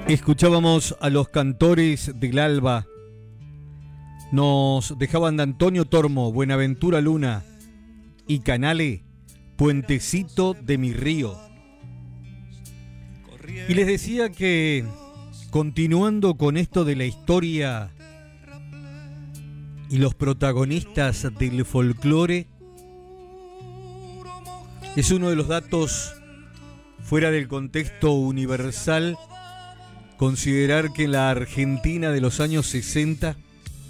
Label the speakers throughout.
Speaker 1: Escuchábamos a los cantores del Alba. Nos dejaban de Antonio Tormo, Buenaventura Luna y Canale, Puentecito de mi río. Y les decía que, continuando con esto de la historia y los protagonistas del folclore, es uno de los datos fuera del contexto universal considerar que en la Argentina de los años 60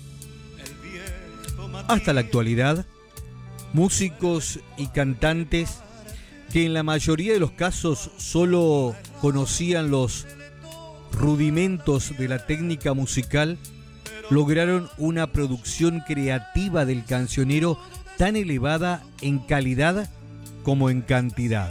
Speaker 1: hasta la actualidad, músicos y cantantes que en la mayoría de los casos solo conocían los rudimentos de la técnica musical, lograron una producción creativa del cancionero tan elevada en calidad como en cantidad.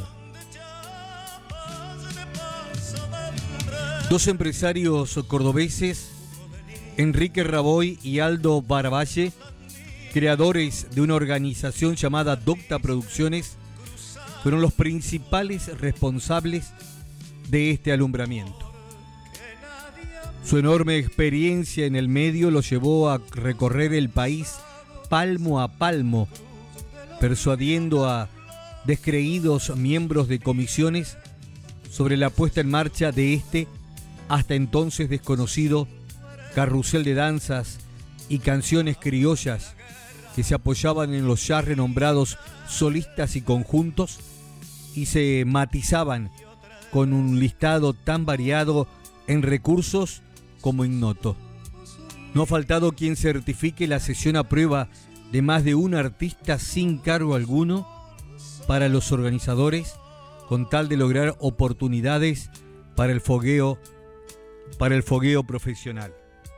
Speaker 1: Dos empresarios cordobeses, Enrique Raboy y Aldo Baravalle, creadores de una organización llamada Docta Producciones, fueron los principales responsables de este alumbramiento. Su enorme experiencia en el medio los llevó a recorrer el país palmo a palmo, persuadiendo a descreídos miembros de comisiones sobre la puesta en marcha de este hasta entonces desconocido carrusel de danzas y canciones criollas que se apoyaban en los ya renombrados solistas y conjuntos y se matizaban con un listado tan variado en recursos como ignoto. No ha faltado quien certifique la sesión a prueba de más de un artista sin cargo alguno para los organizadores, con tal de lograr oportunidades para el fogueo profesional.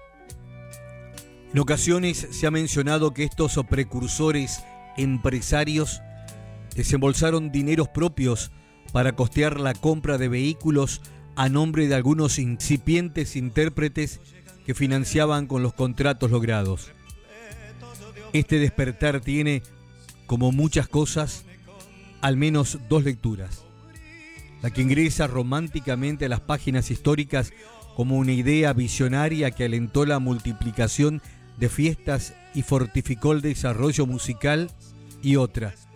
Speaker 1: En ocasiones se ha mencionado que estos precursores empresarios desembolsaron dineros propios para costear la compra de vehículos a nombre de algunos incipientes intérpretes que financiaban con los contratos logrados. Este despertar tiene, como muchas cosas, al menos dos lecturas. La que ingresa románticamente a las páginas históricas como una idea visionaria que alentó la multiplicación de fiestas y fortificó el desarrollo musical, y otra,